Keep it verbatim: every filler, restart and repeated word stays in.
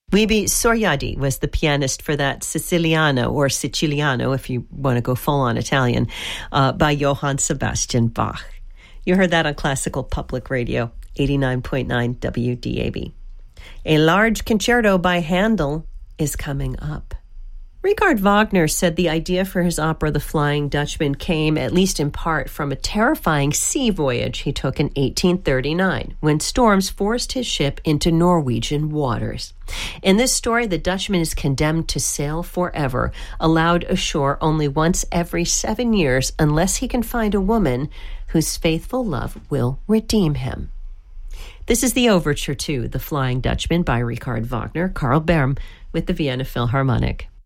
Luigi Soriadi was the pianist for that Siciliano, or Siciliano, if you want to go full-on Italian, uh, by Johann Sebastian Bach. You heard that on Classical Public Radio, eighty-nine point nine W D A B. A large concerto by Handel is coming up. Richard Wagner said the idea for his opera The Flying Dutchman came, at least in part, from a terrifying sea voyage he took in eighteen thirty-nine, when storms forced his ship into Norwegian waters. In this story, the Dutchman is condemned to sail forever, allowed ashore only once every seven years, unless he can find a woman whose faithful love will redeem him. This is the overture to The Flying Dutchman by Richard Wagner, Carl Berm, with the Vienna Philharmonic.